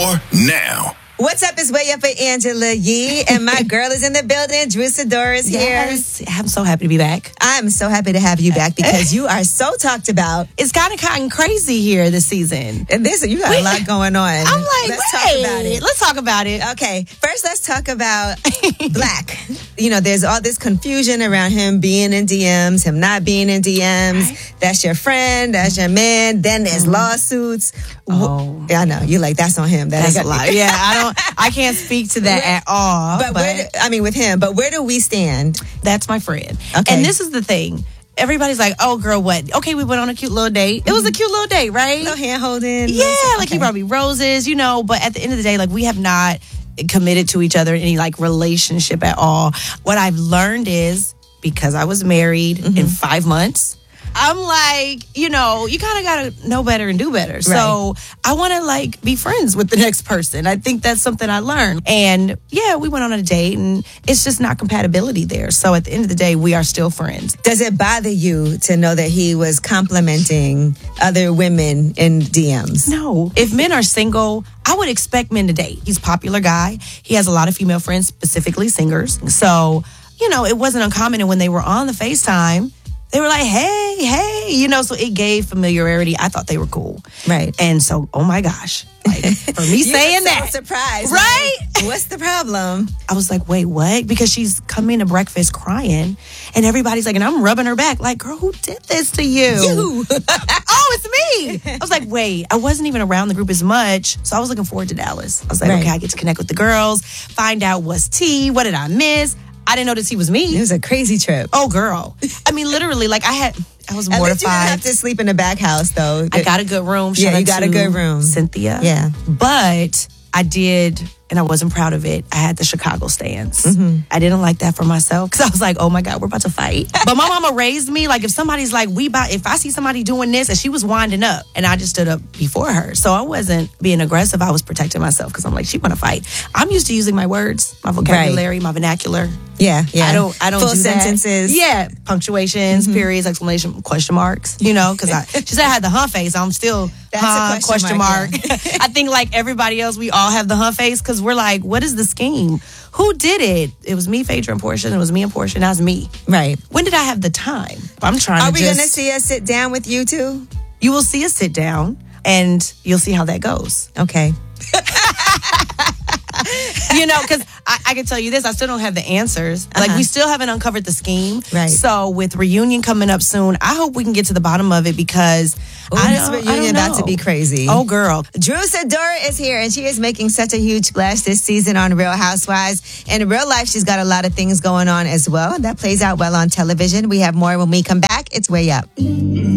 more now. What's up? It's Way Up with Angela Yee, and my girl is in the building. Drew Sidora is here. Yes, I'm so happy to be back. I'm so happy to have you back because you are so talked about. It's kind of gotten crazy here this season. And you got a lot going on. I'm like, let's talk about it. Let's talk about it. Okay, first let's talk about Black. You know, there's all this confusion around him being in DMs, him not being in DMs. Right. That's your friend, that's your man. Then there's lawsuits. Oh, I know. You're like, that's on him. That's a lot. Yeah, I can't speak to that at all. But with him. But where do we stand? That's my friend. Okay. And this is the thing. Everybody's like, oh, girl, what? Okay, we went on a cute little date. It was a cute little date, right? No hand holding. Yeah, like he brought me roses, but at the end of the day, like we have not committed to each other in any like relationship at all. What I've learned is because I was married in 5 months, I'm like, you kind of got to know better and do better. Right. So I want to like be friends with the next person. I think that's something I learned. And yeah, we went on a date and it's just not compatibility there. So at the end of the day, we are still friends. Does it bother you to know that he was complimenting other women in DMs? No. If men are single, I would expect men to date. He's a popular guy. He has a lot of female friends, specifically singers. So, it wasn't uncommon. And when they were on the FaceTime, they were like, hey, so it gave familiarity. I thought they were cool. Right. And so, oh my gosh, like, for me saying that. So surprised. Right? Like, what's the problem? I was like, wait, what? Because she's coming to breakfast crying and everybody's like, and I'm rubbing her back like, girl, who did this to you? You. Oh, it's me. I was like, wait, I wasn't even around the group as much. So I was looking forward to Dallas. I was like, okay, I get to connect with the girls, find out what's tea, what did I miss? I didn't notice he was me. It was a crazy trip. Oh, girl. I mean, literally, like I was mortified. At least you didn't have to sleep in the back house, though. I got a good room. Yeah, you got a good room. Cynthia. Yeah. But I did, and I wasn't proud of it. I had the Chicago stance. I didn't like that for myself because I was like, oh my God, we're about to fight. But my mama raised me, like if somebody's like, if I see somebody doing this, and she was winding up, and I just stood up before her. So I wasn't being aggressive. I was protecting myself because I'm like, she want to fight. I'm used to using my words, my vocabulary, my vernacular. Yeah. I don't full do sentences. That. Yeah, punctuations, periods, exclamation, question marks. Because she said I had the huh face. I'm still question mark. Yeah. I think like everybody else, we all have the huh face because we're like, what is the scheme? Who did it? It was me, Phaedra, and Portia. It was me and Portia. That was me. Right. When did I have the time? I'm trying to. Are we going to see us sit down with you two? You will see us sit down, and you'll see how that goes. Okay. Because I can tell you this, I still don't have the answers. Like, we still haven't uncovered the scheme. Right. So, with reunion coming up soon, I hope we can get to the bottom of it because this reunion about to be crazy. Oh, girl. Drew Sidora is here, and she is making such a huge splash this season on Real Housewives. And in real life, she's got a lot of things going on as well. That plays out well on television. We have more when we come back. It's Way Up.